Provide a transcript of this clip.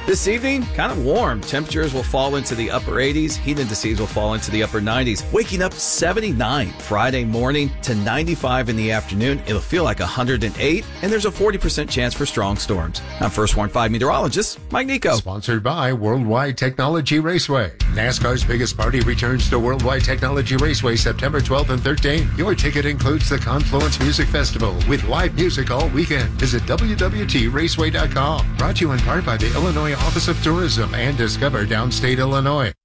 This evening, kind of warm. Temperatures will fall into the upper 80s. Heat indices will fall into the upper 90s. Waking up 79 Friday morning to 95 in the afternoon. It'll feel like 108, and there's a 40% chance for strong storms. I'm First Warn 5 meteorologist Mike Nico. Sponsored by Worldwide Technology Raceway. NASCAR's biggest party returns to Worldwide Technology Raceway September 12th and 13th. Your ticket includes the Confluence Music Festival with live music all weekend. Visit WWTRaceway.com. Brought to you in part by the Illinois Office of Tourism and Discover Downstate Illinois.